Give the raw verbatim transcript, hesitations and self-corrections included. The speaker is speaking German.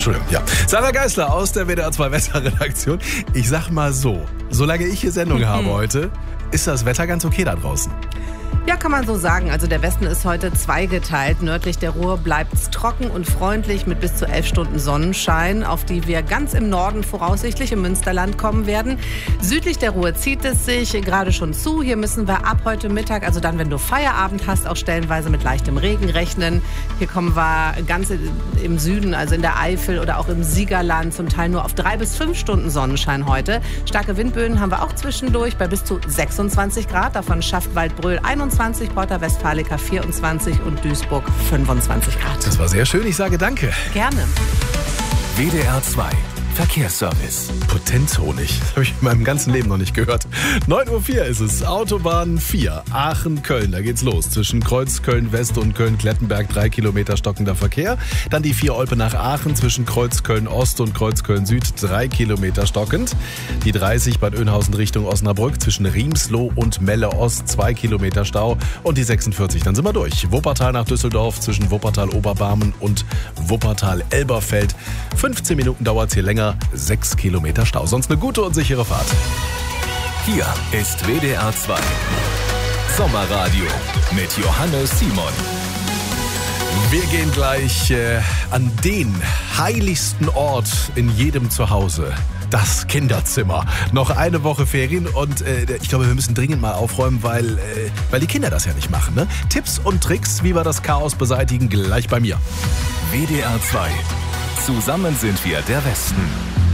Entschuldigung, ja. Sarah Geisler aus der W D R zwei Wetterredaktion. Ich sag mal so, solange ich hier Sendung habe heute, ist das Wetter ganz okay da draußen. Ja, kann man so sagen. Also der Westen ist heute zweigeteilt. Nördlich der Ruhr bleibt es trocken und freundlich mit bis zu elf Stunden Sonnenschein, auf die wir ganz im Norden voraussichtlich im Münsterland kommen werden. Südlich der Ruhr zieht es sich gerade schon zu. Hier müssen wir ab heute Mittag, also dann, wenn du Feierabend hast, auch stellenweise mit leichtem Regen rechnen. Hier kommen wir ganz im Süden, also in der Eifel oder auch im Siegerland, zum Teil nur auf drei bis fünf Stunden Sonnenschein heute. Starke Windböen haben wir auch zwischendurch bei bis zu sechsundzwanzig Grad. Davon schafft Waldbröl einundzwanzig, Porta Westfalica vierundzwanzig und Duisburg fünfundzwanzig Grad. Das war sehr schön, ich sage danke. Gerne. W D R zwei Verkehrsservice. Potenzhonig. Das habe ich in meinem ganzen Leben noch nicht gehört. neun Uhr vier ist es. Autobahn vier. Aachen-Köln. Da geht's los. Zwischen Kreuz Köln-West und Köln-Klettenberg. Drei Kilometer stockender Verkehr. Dann die vier Olpe nach Aachen. Zwischen Kreuz Köln-Ost und Kreuz Köln-Süd. Drei Kilometer stockend. Die dreißig Bad Oeynhausen Richtung Osnabrück. Zwischen Riemsloh und Melle-Ost. Zwei Kilometer Stau. Und die sechsundvierzig. Dann sind wir durch. Wuppertal nach Düsseldorf. Zwischen Wuppertal-Oberbarmen und Wuppertal-Elberfeld. fünfzehn Minuten dauert's hier länger. Sechs Kilometer Stau. Sonst eine gute und sichere Fahrt. Hier ist W D R zwei Sommerradio mit Johannes Simon. Wir gehen gleich äh, an den heiligsten Ort in jedem Zuhause. Das Kinderzimmer. Noch eine Woche Ferien und äh, ich glaube, wir müssen dringend mal aufräumen, weil, äh, weil die Kinder das ja nicht machen. Ne? Tipps und Tricks, wie wir das Chaos beseitigen, gleich bei mir. W D R zwei. Zusammen sind wir der Westen.